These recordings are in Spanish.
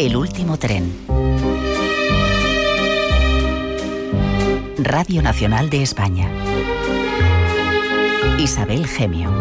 El último tren. Radio Nacional de España. Isabel Gemio.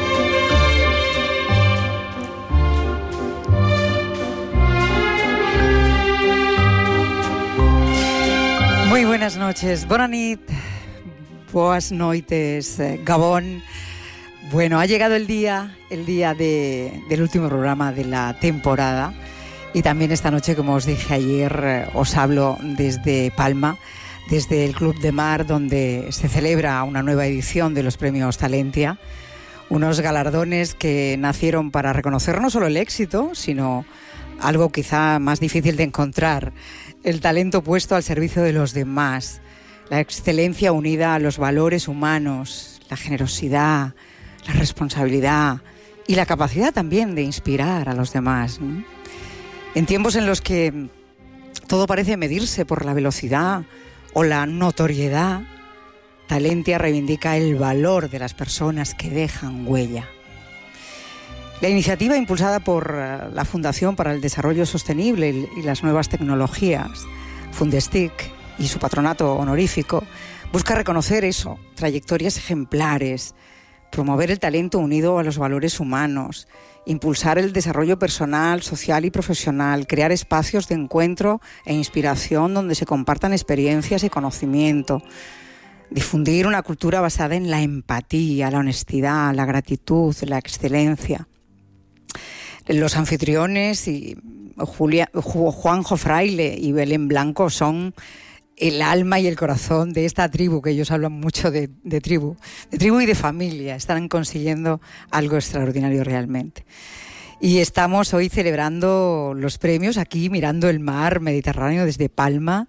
Muy buenas noches, bona nit, boas noites, Gabón. Bueno, ha llegado el día del último programa de la temporada y también esta noche, como os dije ayer, os hablo desde Palma, desde el Club de Mar, donde se celebra una nueva edición de los premios Talentia, unos galardones que nacieron para reconocer no solo el éxito, sino algo quizá más difícil de encontrar: el talento puesto al servicio de los demás, la excelencia unida a los valores humanos, la generosidad, la responsabilidad y la capacidad también de inspirar a los demás, ¿no? En tiempos en los que todo parece medirse por la velocidad o la notoriedad, Talentia reivindica el valor de las personas que dejan huella. La iniciativa, impulsada por la Fundación para el Desarrollo Sostenible y las Nuevas Tecnologías, Fundestic, y su patronato honorífico, busca reconocer eso, trayectorias ejemplares, promover el talento unido a los valores humanos, impulsar el desarrollo personal, social y profesional, crear espacios de encuentro e inspiración donde se compartan experiencias y conocimiento, difundir una cultura basada en la empatía, la honestidad, la gratitud, la excelencia. Los anfitriones, Juanjo Fraile y Belén Blanco, son el alma y el corazón de esta tribu, que ellos hablan mucho de tribu y de familia. Están consiguiendo algo extraordinario realmente. Y estamos hoy celebrando los premios aquí, mirando el mar Mediterráneo desde Palma,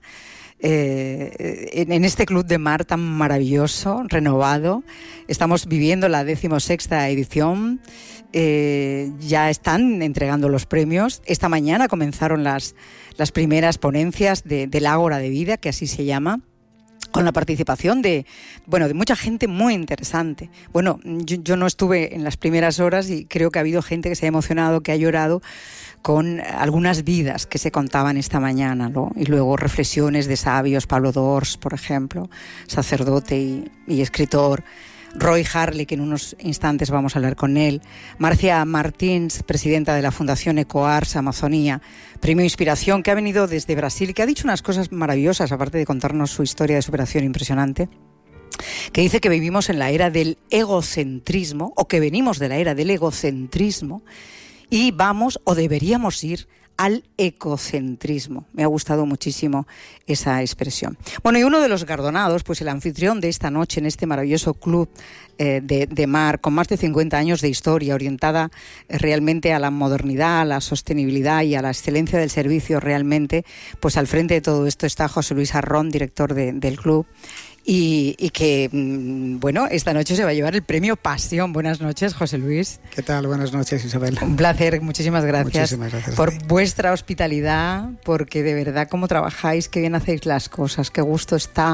en este Club de Mar tan maravilloso, renovado. Estamos viviendo la 16ª edición. Ya están entregando los premios. Esta mañana comenzaron las primeras ponencias del Ágora de Vida, que así se llama, con la participación de mucha gente muy interesante. Bueno, yo no estuve en las primeras horas y creo que ha habido gente que se ha emocionado, que ha llorado con algunas vidas que se contaban esta mañana, ¿no? Y luego reflexiones de sabios, Pablo Dors, por ejemplo, sacerdote y escritor; Roy Harley, que en unos instantes vamos a hablar con él; Marcia Martins, presidenta de la Fundación EcoArts Amazonía, premio Inspiración, que ha venido desde Brasil, que ha dicho unas cosas maravillosas, aparte de contarnos su historia de superación impresionante, que dice que vivimos en la era del egocentrismo, o que venimos de la era del egocentrismo, y vamos, o deberíamos ir, al ecocentrismo. Me ha gustado muchísimo esa expresión. Bueno, y uno de los galardonados, pues el anfitrión de esta noche en este maravilloso club de mar, con más de 50 años de historia, orientada realmente a la modernidad, a la sostenibilidad y a la excelencia del servicio realmente, pues al frente de todo esto está José Luis Arrón, director del club, y que, esta noche se va a llevar el premio Pasión. Buenas noches, José Luis. ¿Qué tal? Buenas noches, Isabel. Un placer, muchísimas gracias por vuestra hospitalidad, porque de verdad cómo trabajáis, qué bien hacéis las cosas, qué gusto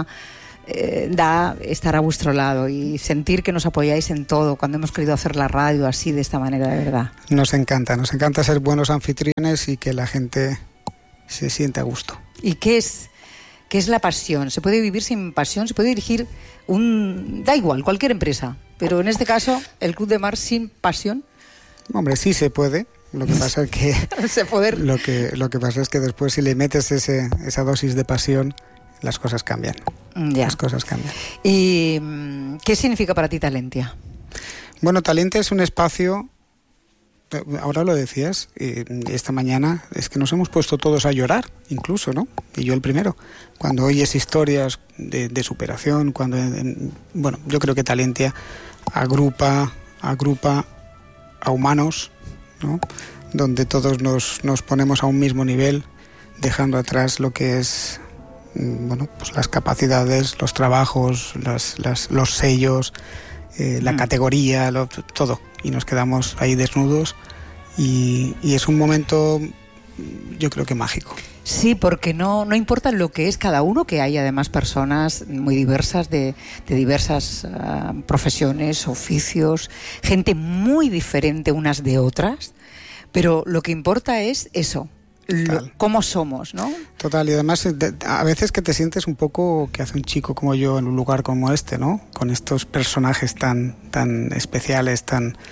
da estar a vuestro lado y sentir que nos apoyáis en todo cuando hemos querido hacer la radio así, de esta manera, de verdad. Nos encanta ser buenos anfitriones y que la gente se sienta a gusto. ¿Y qué es la pasión? ¿Se puede vivir sin pasión? ¿Se puede dirigir da igual, cualquier empresa, pero en este caso, el Club de Mar sin pasión? Hombre, sí se puede. Lo que pasa es que lo que pasa es que después, si le metes esa dosis de pasión, las cosas cambian. Ya. Las cosas cambian. ¿Y qué significa para ti Talentia? Bueno, Talentia es un espacio. Ahora lo decías, esta mañana es que nos hemos puesto todos a llorar, incluso, ¿no? Y yo el primero. Cuando oyes historias de superación, yo creo que Talentia agrupa a humanos, ¿no? Donde todos nos ponemos a un mismo nivel, dejando atrás lo que es, pues las capacidades, los trabajos, los sellos, la categoría, todo. Y nos quedamos ahí desnudos y es un momento, yo creo que mágico. Sí, porque no importa lo que es cada uno, que hay además personas muy diversas, de diversas profesiones, oficios, gente muy diferente unas de otras, pero lo que importa es eso, cómo somos, ¿no? Total, y además a veces que te sientes un poco que hace un chico como yo en un lugar como este, ¿no? Con estos personajes tan especiales,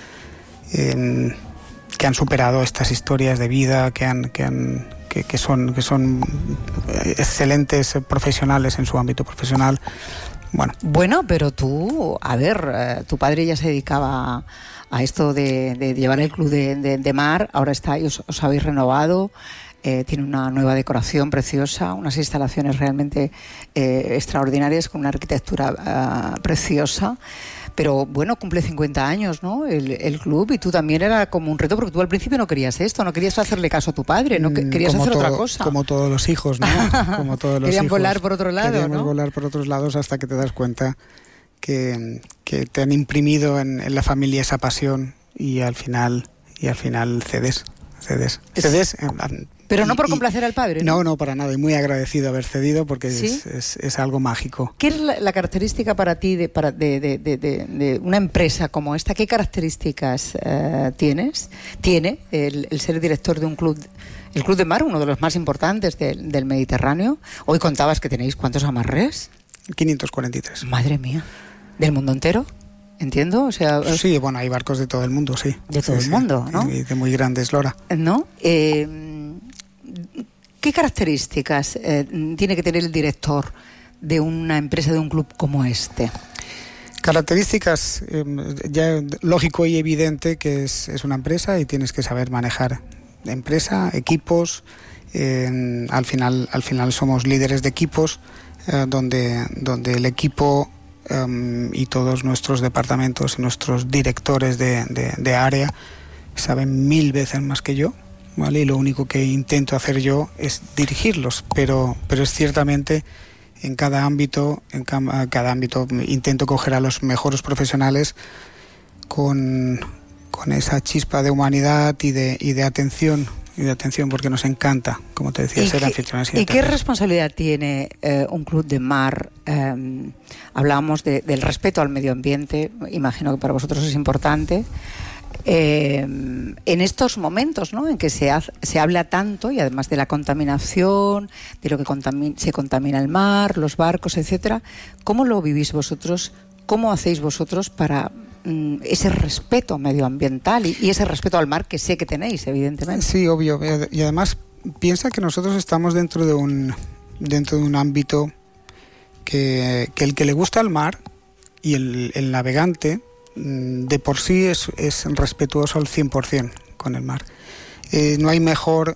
que han superado estas historias de vida, que son excelentes profesionales en su ámbito profesional. Bueno, pero tú, a ver, tu padre ya se dedicaba a esto de llevar el club de mar, ahora os habéis renovado, tiene una nueva decoración preciosa, unas instalaciones realmente extraordinarias con una arquitectura preciosa. Pero bueno, cumple 50 años, ¿no? El club, y tú también era como un reto, porque tú al principio no querías esto, no querías hacerle caso a tu padre, no querías hacer otra cosa. Como todos los hijos, ¿no? Como todos los Querían hijos. volar por otro lado, Queríamos ¿no? volar por otros lados hasta que te das cuenta que te han imprimido en la familia esa pasión y al final cedes. Pero no por complacer al padre, ¿no? No, para nada. Y muy agradecido haber cedido porque ¿sí? es algo mágico. ¿Qué es la característica para ti de una empresa como esta? ¿Qué características tiene el ser director de un club? El Club de Mar, uno de los más importantes del Mediterráneo. Hoy contabas que tenéis ¿cuántos amarres? 543. Madre mía. ¿Del mundo entero? Entiendo, o sea... Sí, bueno, hay barcos de todo el mundo, sí. De todo el mundo, ¿no? Y de muy grandes, Lora. ¿No? ¿Qué características tiene que tener el director de una empresa, de un club como este? Características, ya lógico y evidente que es una empresa y tienes que saber manejar empresa, equipos. Al final somos líderes de equipos, donde el equipo y todos nuestros departamentos y nuestros directores de área saben 1000 veces más que yo, ¿vale? Y lo único que intento hacer yo es dirigirlos, pero es ciertamente en cada ámbito intento coger a los mejores profesionales con esa chispa de humanidad y de atención porque nos encanta, como te decía, ser anfitriones. ¿Y qué responsabilidad tiene un club de mar? Hablábamos del respeto al medio ambiente, imagino que para vosotros es importante. En estos momentos, ¿no?, en que se habla tanto, y además de la contaminación, de lo que se contamina el mar, los barcos, etcétera, ¿cómo lo vivís vosotros? ¿Cómo hacéis vosotros para ese respeto medioambiental y ese respeto al mar que sé que tenéis, evidentemente? Sí, obvio. Y además piensa que nosotros estamos dentro de un ámbito que el que le gusta el mar y el navegante de por sí es respetuoso al 100% con el mar. No hay mejor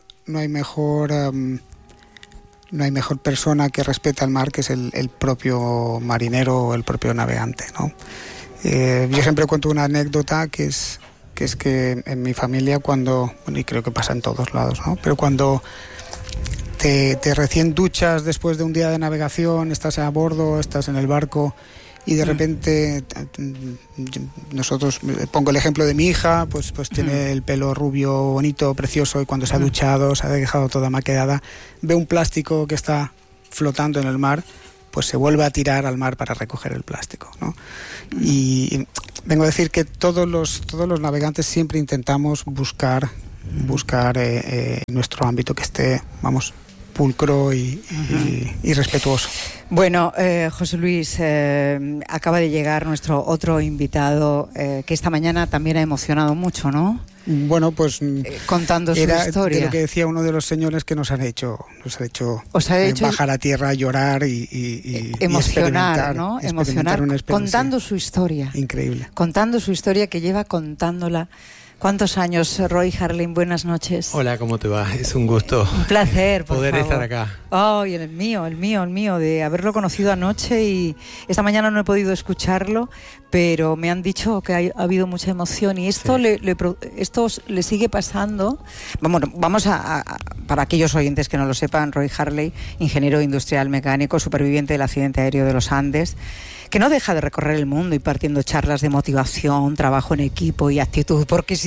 persona que respeta el mar que es el propio marinero o el propio navegante, ¿no? Yo siempre cuento una anécdota que es que en mi familia y creo que pasa en todos lados, ¿no? Pero cuando te recién duchas después de un día de navegación, estás a bordo, estás en el barco y de repente nosotros, pongo el ejemplo de mi hija, pues tiene el pelo rubio, bonito, precioso, y cuando se ha duchado, se ha dejado toda maquillada, ve un plástico que está flotando en el mar, pues se vuelve a tirar al mar para recoger el plástico, ¿no? Y vengo a decir que todos los navegantes siempre intentamos buscar nuestro ámbito que esté, pulcro y respetuoso. Bueno, José Luis, acaba de llegar nuestro otro invitado, que esta mañana también ha emocionado mucho, ¿no? Bueno, pues contando su historia. De lo que decía uno de los señores que nos ha hecho bajar a tierra, llorar y emocionar, ¿no? Emocionar contando su historia. Increíble. Contando su historia, que lleva contándola. ¿Cuántos años, Roy Harlin? Buenas noches. Hola, ¿cómo te va? Es un gusto. Un placer, por poder favor. estar acá. Oh, y el mío, de haberlo conocido anoche, y esta mañana no he podido escucharlo, pero me han dicho que ha habido mucha emoción, y esto, sí, esto le sigue pasando. Vamos a para aquellos oyentes que no lo sepan, Roy Harley, ingeniero industrial mecánico, superviviente del accidente aéreo de los Andes, que no deja de recorrer el mundo impartiendo charlas de motivación, trabajo en equipo y actitud, porque si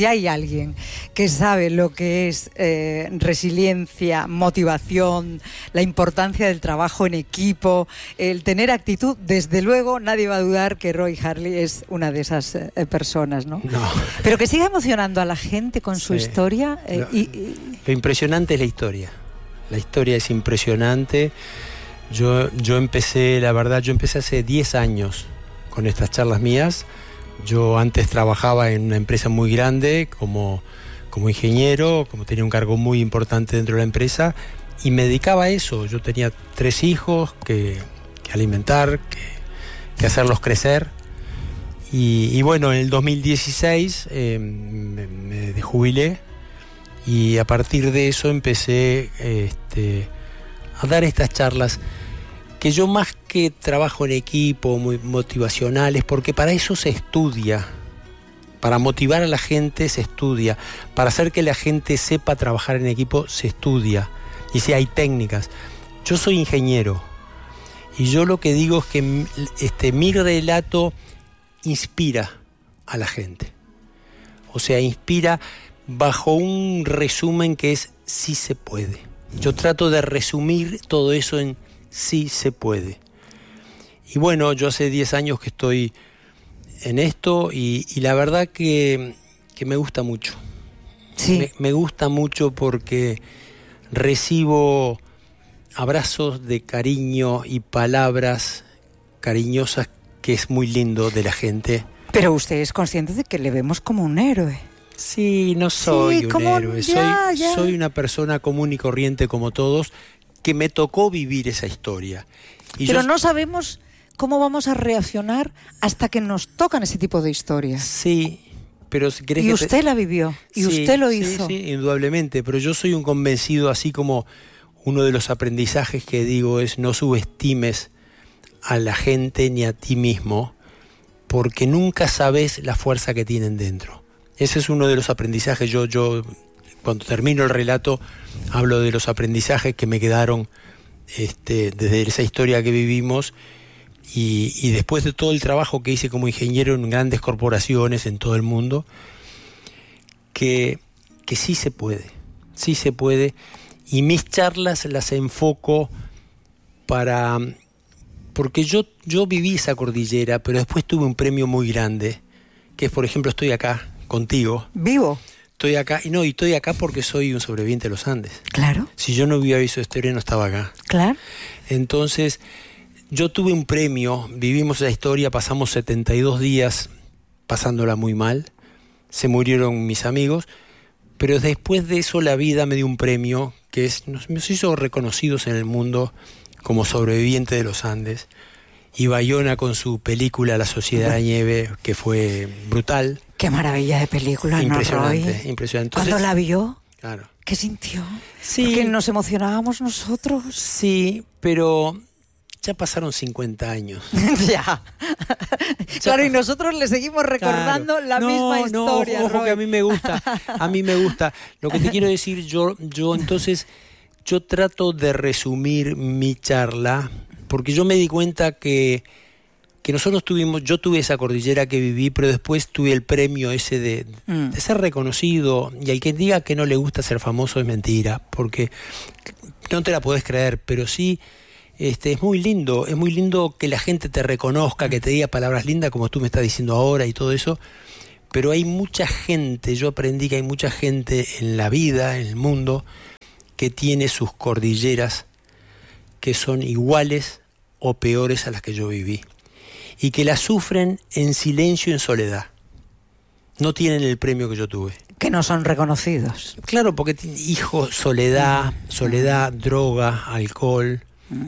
hay alguien que sabe lo que es resiliencia, motivación, la importancia del trabajo en equipo, el tener actitud, desde luego nadie va a dudar que Roy Harley es una de esas personas, ¿no? No. Pero que sigue emocionando a la gente con su historia. Lo impresionante es la historia. La historia es impresionante. Yo empecé hace 10 años con estas charlas mías. Yo antes trabajaba en una empresa muy grande como ingeniero, como tenía un cargo muy importante dentro de la empresa, y me dedicaba a eso. Yo tenía 3 hijos que alimentar, que hacerlos crecer. Y bueno, en el 2016 me jubilé, y a partir de eso empecé a dar estas charlas, que yo más que trabajo en equipo, muy motivacionales, porque para eso se estudia, para motivar a la gente se estudia, para hacer que la gente sepa trabajar en equipo se estudia, y si hay técnicas. Yo soy ingeniero, y yo lo que digo es que mi relato inspira a la gente. O sea, inspira bajo un resumen que es sí se puede. Yo trato de resumir todo eso en sí se puede. Y bueno, yo hace 10 años que estoy en esto, y la verdad que me gusta mucho. Sí. Me gusta mucho porque recibo abrazos de cariño y palabras cariñosas, que es muy lindo, de la gente. Pero usted es consciente de que le vemos como un héroe. Sí, no soy un héroe, ya. soy una persona común y corriente como todos, que me tocó vivir esa historia. Pero no sabemos cómo vamos a reaccionar hasta que nos tocan ese tipo de historias. Sí, pero si querés y usted la vivió, y sí, usted lo hizo. Sí, indudablemente, pero yo soy un convencido, así como uno de los aprendizajes que digo es: no subestimes a la gente ni a ti mismo, porque nunca sabes la fuerza que tienen dentro. Ese es uno de los aprendizajes. Yo cuando termino el relato hablo de los aprendizajes que me quedaron desde esa historia que vivimos, y después de todo el trabajo que hice como ingeniero en grandes corporaciones en todo el mundo, que sí se puede, y mis charlas las enfoco porque yo viví esa cordillera, pero después tuve un premio muy grande, que es, por ejemplo, estoy acá contigo. ¿Vivo? Estoy acá, y estoy acá porque soy un sobreviviente de los Andes. Claro. Si yo no hubiera visto esta historia, no estaba acá. Claro. Entonces, yo tuve un premio, vivimos esa historia, pasamos 72 días pasándola muy mal, se murieron mis amigos, pero después de eso la vida me dio un premio que nos hizo reconocidos en el mundo como sobreviviente de los Andes. Y Bayona con su película La Sociedad de la Nieve, que fue brutal. Qué maravilla de película, impresionante, ¿no, Roy? impresionante. ¿Cuándo la vio? Claro. ¿Qué sintió? Sí. Porque nos emocionábamos nosotros. Sí, pero ya pasaron 50 años. Ya. Claro, y nosotros le seguimos recordando la misma historia. No, ojo, Roy. que a mí me gusta. Lo que te quiero decir, yo trato de resumir mi charla, porque yo me di cuenta que yo tuve esa cordillera que viví, pero después tuve el premio ese de ser reconocido, y al que diga que no le gusta ser famoso es mentira, porque no te la podés creer, pero sí, es muy lindo que la gente te reconozca, que te diga palabras lindas como tú me estás diciendo ahora y todo eso, pero hay mucha gente, yo aprendí que hay mucha gente en la vida, en el mundo, que tiene sus cordilleras que son iguales o peores a las que yo viví, y que las sufren en silencio y en soledad. No tienen el premio que yo tuve. Que no son reconocidos. Claro, porque hijos, soledad, droga, alcohol,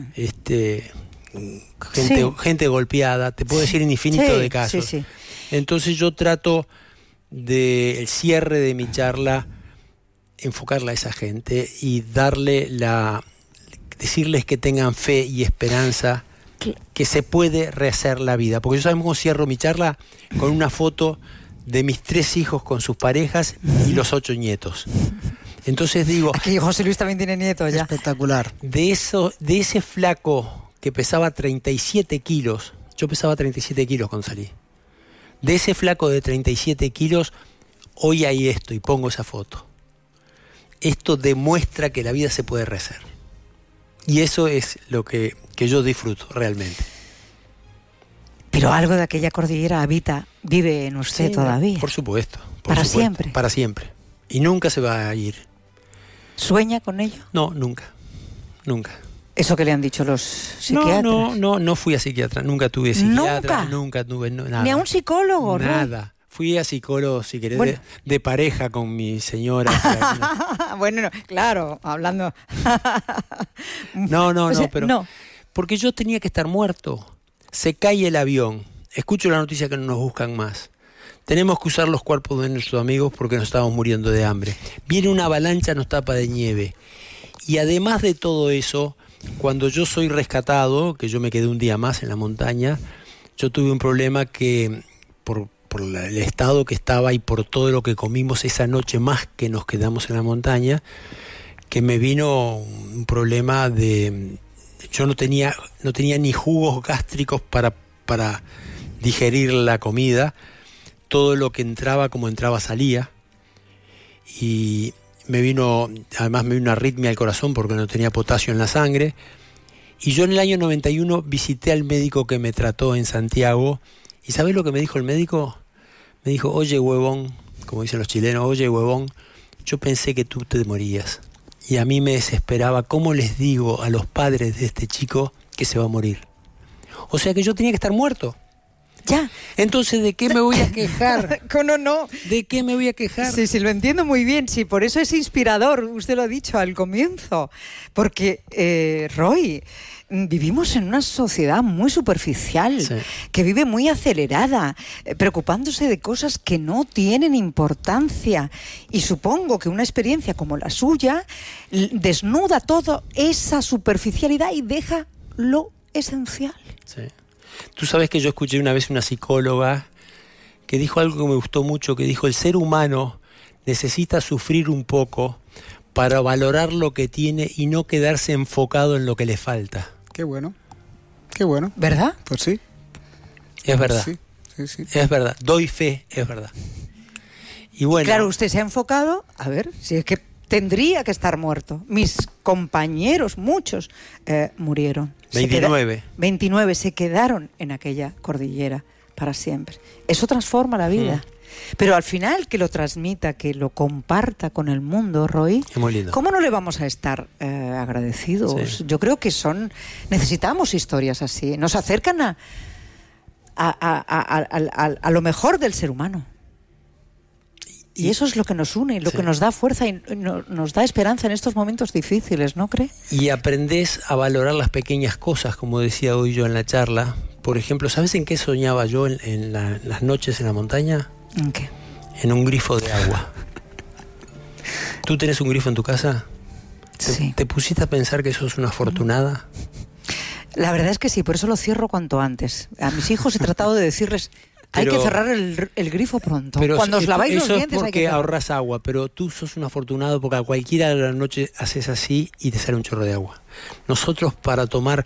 gente golpeada, te puedo decir un infinito de casos. Sí. Entonces yo trato el cierre de mi charla enfocarla a esa gente y decirles que tengan fe y esperanza, que se puede rehacer la vida. Porque yo sabemos cómo cierro mi charla con una foto de mis 3 hijos con sus parejas y los 8 nietos. Entonces digo... Aquí José Luis también tiene nietos ya. Espectacular. De ese flaco que pesaba 37 kilos, yo pesaba 37 kilos cuando salí. De ese flaco de 37 kilos, hoy hay esto y pongo esa foto. Esto demuestra que la vida se puede rehacer. Y eso es lo que yo disfruto realmente. Pero algo de aquella cordillera vive en usted todavía. Por supuesto. ¿Para siempre? Para siempre. Y nunca se va a ir. ¿Sueña con ello? No, nunca. ¿Eso que le han dicho los psiquiatras? No fui a psiquiatra. Nunca tuve psiquiatra. Nunca tuve nada. ¿Ni a un psicólogo? Nada. ¿No? Fui a psicólogo, si querés, bueno, de pareja con mi señora. Bueno, claro, hablando... No, pero... No. Porque yo tenía que estar muerto. Se cae el avión. Escucho la noticia que no nos buscan más. Tenemos que usar los cuerpos de nuestros amigos porque nos estamos muriendo de hambre. Viene una avalancha, nos tapa de nieve. Y además de todo eso, cuando yo soy rescatado, que yo me quedé un día más en la montaña, yo tuve un problema que por el estado que estaba y por todo lo que comimos esa noche más que nos quedamos en la montaña, que me vino un problema de... Yo no tenía ni jugos gástricos para digerir la comida. Todo lo que entraba, como entraba, salía. Y además me vino una arritmia al corazón porque no tenía potasio en la sangre. Y yo en el año 91 visité al médico que me trató en Santiago. ¿Y sabés lo que me dijo el médico? Me dijo, oye huevón, como dicen los chilenos, oye huevón, yo pensé que tú te morías. Y a mí me desesperaba, ¿cómo les digo a los padres de este chico que se va a morir? O sea que yo tenía que estar muerto. Ya. Entonces, ¿de qué me voy a quejar? No. ¿De qué me voy a quejar? Sí, lo entiendo muy bien. Sí, por eso es inspirador, usted lo ha dicho al comienzo. Porque, Roy, vivimos en una sociedad muy superficial, sí, que vive muy acelerada, preocupándose de cosas que no tienen importancia. Y supongo que una experiencia como la suya desnuda toda esa superficialidad y deja lo esencial. Sí. Tú sabes que yo escuché una vez una psicóloga que dijo algo que me gustó mucho, que dijo, el ser humano necesita sufrir un poco para valorar lo que tiene y no quedarse enfocado en lo que le falta. Qué bueno, qué bueno. ¿Verdad? Pues sí. Es verdad. Sí. Es verdad, doy fe, es verdad. Y bueno. Claro, usted se ha enfocado, a ver, si es que tendría que estar muerto. Mis compañeros, muchos, murieron. 29. 29 se quedaron en aquella cordillera para siempre. Eso transforma la vida. Pero al final que lo transmita, que lo comparta con el mundo, Roy, es muy lindo. ¿Cómo no le vamos a estar agradecidos? Sí. Yo creo que necesitamos historias así. Nos acercan a lo mejor del ser humano. Y eso es lo que nos une, lo que nos da fuerza y nos da esperanza en estos momentos difíciles, ¿no cree? Y aprendés a valorar las pequeñas cosas, como decía hoy yo en la charla. Por ejemplo, ¿sabes en qué soñaba yo en las noches en la montaña? ¿En qué? En un grifo de agua. ¿Tú tenés un grifo en tu casa? Sí. ¿Te pusiste a pensar que sos una afortunada? La verdad es que sí, por eso lo cierro cuanto antes. A mis hijos he tratado de decirles... Hay que cerrar el grifo pronto. Pero cuando os laváis los dientes es hay que ahorras agua, pero tú sos un afortunado porque a cualquiera de la noche haces así y te sale un chorro de agua. Nosotros para tomar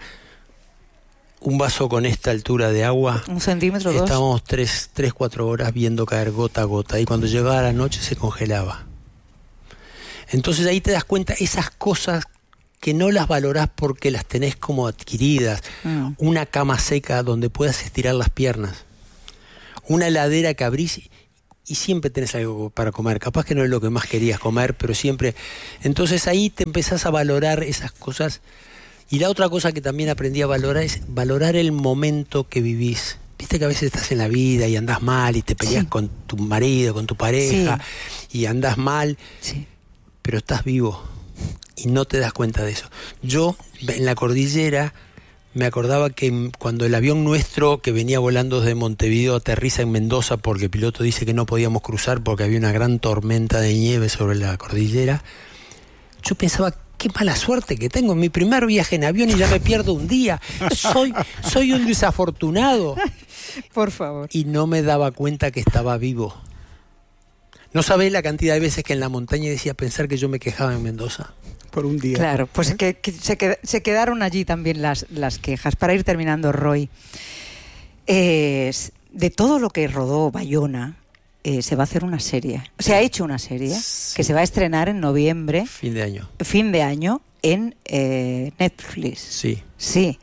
un vaso con esta altura de agua, 1 centímetro, 2, estábamos 3-4 horas viendo caer gota a gota y cuando llegaba la noche se congelaba. Entonces ahí te das cuenta esas cosas que no las valorás porque las tenés como adquiridas. Una cama seca donde puedas estirar las piernas. Una heladera que abrís y siempre tenés algo para comer. Capaz que no es lo que más querías comer, pero siempre... Entonces ahí te empezás a valorar esas cosas. Y la otra cosa que también aprendí a valorar es valorar el momento que vivís. Viste que a veces estás en la vida y andás mal y te peleas con tu marido, con tu pareja y andás mal, pero estás vivo y no te das cuenta de eso. Yo en la cordillera... Me acordaba que cuando el avión nuestro, que venía volando desde Montevideo, aterriza en Mendoza porque el piloto dice que no podíamos cruzar porque había una gran tormenta de nieve sobre la cordillera, yo pensaba, qué mala suerte que tengo en mi primer viaje en avión y ya me pierdo un día. Soy un desafortunado. Por favor. Y no me daba cuenta que estaba vivo. No sabés la cantidad de veces que en la montaña decía pensar que yo me quejaba en Mendoza. Por un día. Claro, pues que se quedaron allí también las quejas. Para ir terminando, Roy, de todo lo que rodó Bayona, se va a hacer una serie. Se ha hecho una serie que se va a estrenar en noviembre. Fin de año. En Netflix. Sí. Sí.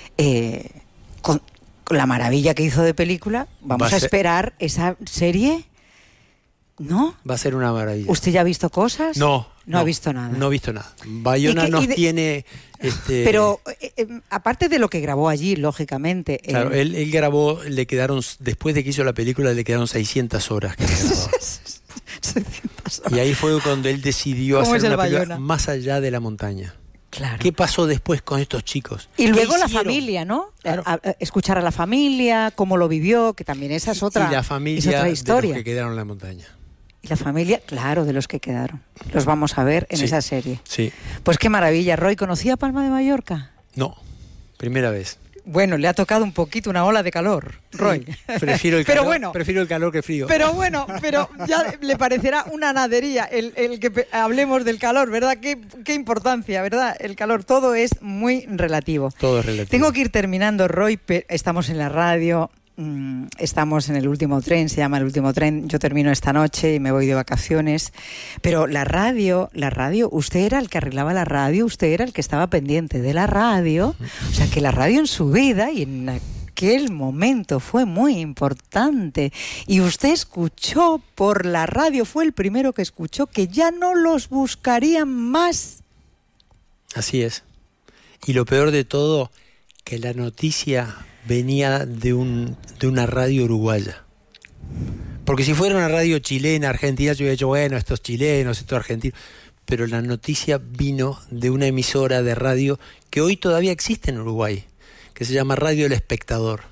Con la maravilla que hizo de película, vamos a esperar esa serie, ¿no? Va a ser una maravilla. ¿Usted ya ha visto cosas? No ha visto nada. No he visto nada. Bayona tiene... Pero aparte de lo que grabó allí, lógicamente... Claro, él grabó, después de que hizo la película, le quedaron 600 horas que grabó. 600 horas. Y ahí fue cuando él decidió hacer una película más allá de la montaña. Claro. ¿Qué pasó después con estos chicos? Y luego la familia, ¿no? Claro. Escuchar a la familia, cómo lo vivió, que también esa es otra, y la familia es otra historia. De los que quedaron en la montaña. Y la familia, claro, de los que quedaron. Los vamos a ver en esa serie. Sí. Pues qué maravilla. Roy, ¿conocía Palma de Mallorca? No, primera vez. Bueno, le ha tocado un poquito una ola de calor, Roy. Prefiero el calor que frío. Pero bueno, ya le parecerá una nadería el que hablemos del calor, ¿verdad? Qué importancia, ¿verdad? El calor, todo es muy relativo. Todo es relativo. Tengo que ir terminando, Roy, estamos en la radio, estamos en el último tren, se llama El Último Tren, yo termino esta noche y me voy de vacaciones, pero la radio, usted era el que arreglaba la radio, usted era el que estaba pendiente de la radio, o sea que la radio en su vida y en aquel momento fue muy importante, y usted escuchó por la radio, fue el primero que escuchó que ya no los buscarían más. Así es, y lo peor de todo, que la noticia venía de una radio uruguaya. Porque si fuera una radio chilena, argentina, yo hubiera dicho, bueno, estos chilenos, estos argentinos. Pero la noticia vino de una emisora de radio que hoy todavía existe en Uruguay, que se llama Radio El Espectador.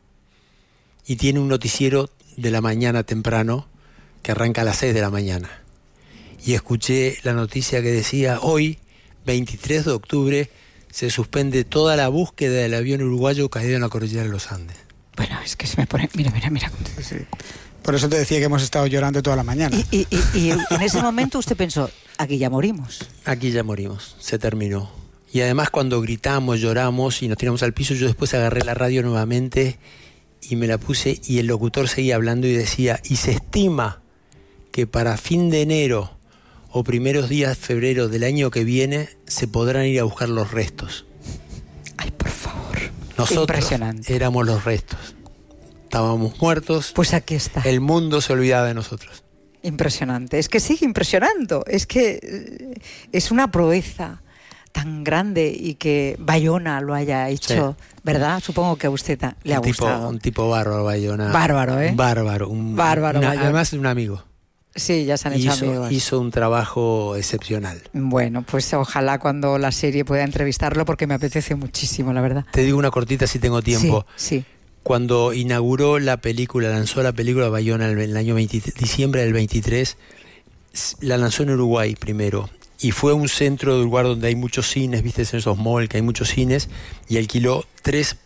Y tiene un noticiero de la mañana temprano, que arranca a las 6 de la mañana. Y escuché la noticia que decía, hoy, 23 de octubre, se suspende toda la búsqueda del avión uruguayo caído en la cordillera de los Andes. Bueno, es que se me pone... Mira. Sí. Por eso te decía que hemos estado llorando toda la mañana. Y en ese momento usted pensó, aquí ya morimos. Aquí ya morimos, se terminó. Y además cuando gritamos, lloramos y nos tiramos al piso, yo después agarré la radio nuevamente y me la puse y el locutor seguía hablando y decía, y se estima que para fin de enero o primeros días de febrero del año que viene se podrán ir a buscar los restos. Ay, por favor. Nosotros éramos los restos. Estábamos muertos. Pues aquí está. El mundo se olvidaba de nosotros. Impresionante. Es que sigue impresionando. Es que es una proeza tan grande y que Bayona lo haya hecho, sí. ¿Verdad? Supongo que a usted le ha gustado. Un tipo bárbaro, Bayona. Bárbaro, ¿eh? Bárbaro. Además de un amigo. Sí, ya se han hecho amigos. Hizo un trabajo excepcional. Bueno, pues ojalá cuando la serie pueda entrevistarlo, porque me apetece muchísimo, la verdad. Te digo una cortita si tengo tiempo. Sí. Cuando inauguró la película, lanzó la película Bayona en el año diciembre del 23, la lanzó en Uruguay primero. Y fue un centro de lugar donde hay muchos cines, viste, en esos malls que hay muchos cines, y alquiló 3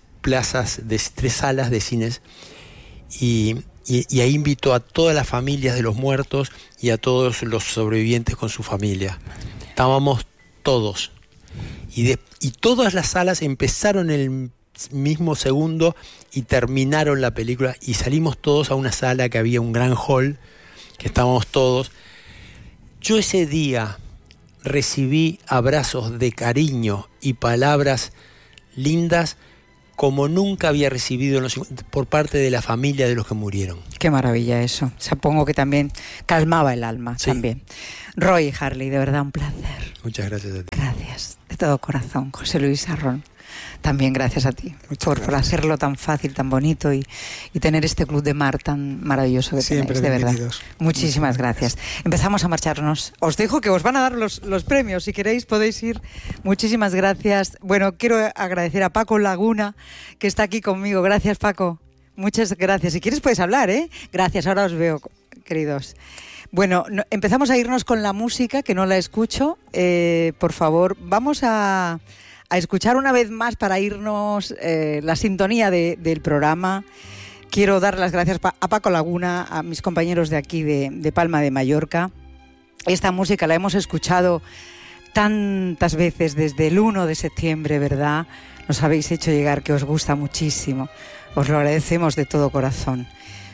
salas de cines. Y ahí invitó a todas las familias de los muertos y a todos los sobrevivientes con su familia. Estábamos todos. Y todas las salas empezaron el mismo segundo y terminaron la película. Y salimos todos a una sala que había un gran hall, que estábamos todos. Yo ese día recibí abrazos de cariño y palabras lindas como nunca había recibido por parte de la familia de los que murieron. Qué maravilla eso. Supongo que también calmaba el alma. Sí. También. Roy Harley, de verdad un placer. Muchas gracias a ti. Gracias, de todo corazón. José Luis Sarrón, también gracias a ti por hacerlo tan fácil, tan bonito y tener este club de mar tan maravilloso que tenéis, de verdad. Muchísimas gracias. Empezamos a marcharnos. Os dejo que os van a dar los premios. Si queréis podéis ir. Muchísimas gracias. Bueno, quiero agradecer a Paco Laguna, que está aquí conmigo. Gracias, Paco. Muchas gracias. Si quieres puedes hablar, ¿eh? Gracias, ahora os veo, queridos. Bueno, empezamos a irnos con la música, que no la escucho. Por favor, vamos a escuchar una vez más para irnos la sintonía del programa. Quiero dar las gracias a Paco Laguna, a mis compañeros de aquí de Palma de Mallorca. Esta música la hemos escuchado tantas veces desde el 1 de septiembre, ¿verdad? Nos habéis hecho llegar que os gusta muchísimo. Os lo agradecemos de todo corazón.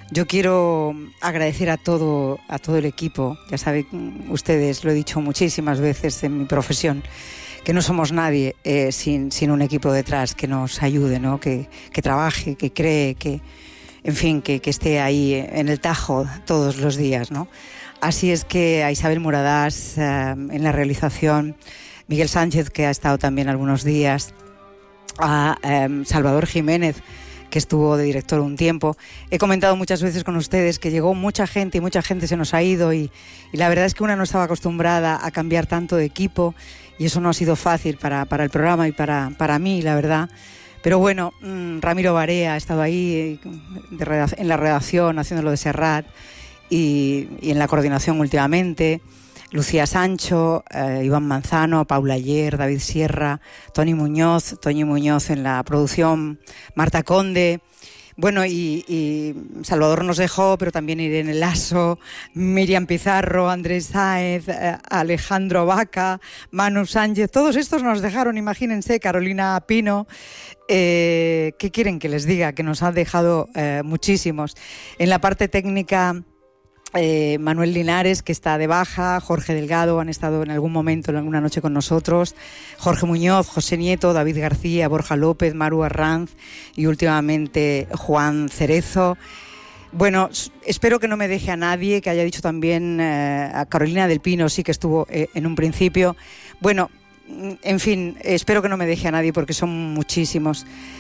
Yo quiero agradecer a todo el equipo. Ya saben ustedes, lo he dicho muchísimas veces en mi profesión, que no somos nadie sin un equipo detrás que nos ayude, ¿no? Que trabaje, que cree, que esté ahí en el tajo todos los días, ¿no? Así es que a Isabel Muradás en la realización, Miguel Sánchez, que ha estado también algunos días, a Salvador Jiménez, que estuvo de director un tiempo. He comentado muchas veces con ustedes que llegó mucha gente y mucha gente se nos ha ido y la verdad es que una no estaba acostumbrada a cambiar tanto de equipo y eso no ha sido fácil para el programa y para mí, la verdad. Pero bueno, Ramiro Barea ha estado ahí en la redacción haciéndolo de Serrat y en la coordinación últimamente. Lucía Sancho, Iván Manzano, Paula Ayer, David Sierra, Toñi Muñoz en la producción, Marta Conde. Bueno, y Salvador nos dejó, pero también Irene Lasso, Miriam Pizarro, Andrés Sáez, Alejandro Vaca, Manu Sánchez, todos estos nos dejaron, imagínense, Carolina Pino. ¿Qué quieren que les diga? Que nos han dejado muchísimos. En la parte técnica, Manuel Linares, que está de baja, Jorge Delgado, han estado en algún momento, en alguna noche con nosotros, Jorge Muñoz, José Nieto, David García, Borja López, Maru Arranz y últimamente Juan Cerezo. Bueno, espero que no me deje a nadie, que haya dicho también a Carolina del Pino, sí que estuvo en un principio. Bueno, en fin, espero que no me deje a nadie porque son muchísimos.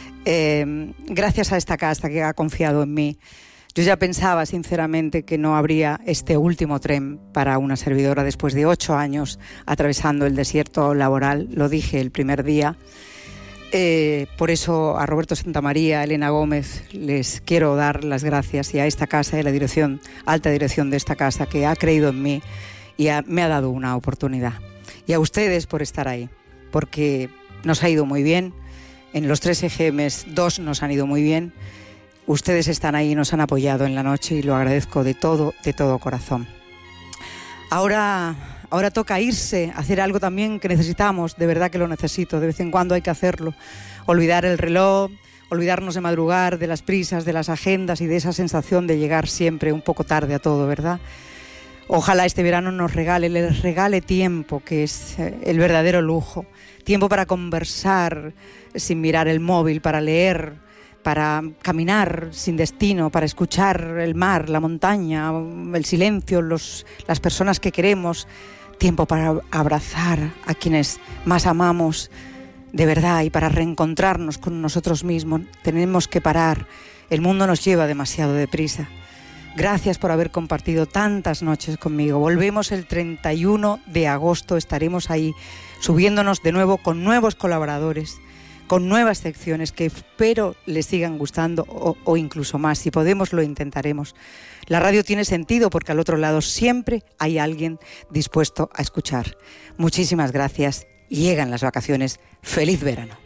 Gracias a esta casa que ha confiado en mí. Yo ya pensaba, sinceramente, que no habría este último tren para una servidora después de 8 años atravesando el desierto laboral. Lo dije el primer día. Por eso a Roberto Santamaría, a Elena Gómez, les quiero dar las gracias y a esta casa y a la dirección, alta dirección de esta casa, que ha creído en mí y me ha dado una oportunidad. Y a ustedes por estar ahí, porque nos ha ido muy bien. En los 3 EGMs, 2 nos han ido muy bien. Ustedes están ahí y nos han apoyado en la noche y lo agradezco de todo corazón. Ahora toca irse, hacer algo también que necesitamos, de verdad que lo necesito, de vez en cuando hay que hacerlo. Olvidar el reloj, olvidarnos de madrugar, de las prisas, de las agendas y de esa sensación de llegar siempre un poco tarde a todo, ¿verdad? Ojalá este verano les regale tiempo, que es el verdadero lujo. Tiempo para conversar sin mirar el móvil, para leer, para caminar sin destino, para escuchar el mar, la montaña, el silencio, las personas que queremos. Tiempo para abrazar a quienes más amamos de verdad y para reencontrarnos con nosotros mismos. Tenemos que parar. El mundo nos lleva demasiado deprisa. Gracias por haber compartido tantas noches conmigo. Volvemos el 31 de agosto. Estaremos ahí subiéndonos de nuevo con nuevos colaboradores, con nuevas secciones que espero les sigan gustando o incluso más. Si podemos, lo intentaremos. La radio tiene sentido porque al otro lado siempre hay alguien dispuesto a escuchar. Muchísimas gracias. Llegan las vacaciones. ¡Feliz verano!